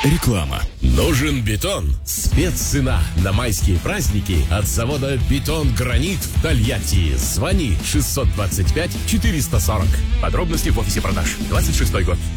Реклама. Нужен бетон? Спеццена на майские праздники от завода «Бетон Гранит» в Тольятти. Звони 625 440. Подробности в офисе продаж. 26-й год.